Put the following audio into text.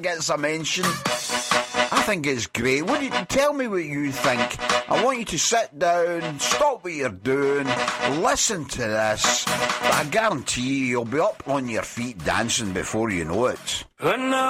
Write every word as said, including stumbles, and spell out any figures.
gets a mention. I think it's great. What do you, tell me what you think. I want you to sit down, stop what you're doing, listen to this. But I guarantee you, you'll be up on your feet dancing before you know it.